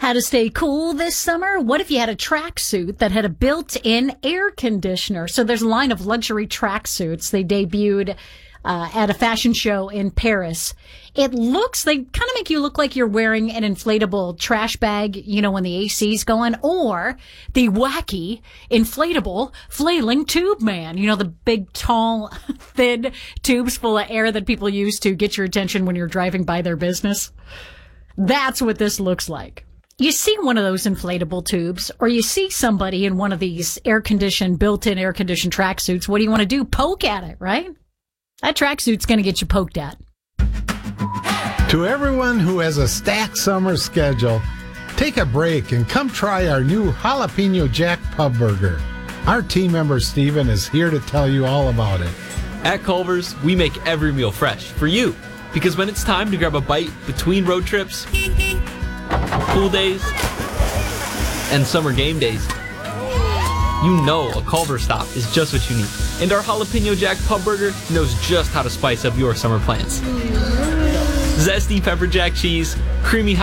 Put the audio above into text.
How to stay cool this summer? What if you had a tracksuit that had a built-in air conditioner? So there's a line of luxury tracksuits. They debuted at a fashion show in Paris. They kind of make you look like you're wearing an inflatable trash bag, when the AC's going, or the wacky, inflatable, flailing tube man. The big, tall, thin tubes full of air that people use to get your attention when you're driving by their business. That's what this looks like. You see one of those inflatable tubes, or you see somebody in one of these built-in air-conditioned tracksuits. What do you want to do? Poke at it, right? That tracksuit's going to get you poked at. To everyone who has a stacked summer schedule, take a break and come try our new Jalapeno Jack Pub Burger. Our team member Steven is here to tell you all about it. At Culver's, we make every meal fresh for you. Because when it's time to grab a bite between road trips, pool days, and summer game days, a Culver's stop is just what you need. And our Jalapeno Jack Pub Burger knows just how to spice up your summer plans. Zesty pepper jack cheese, creamy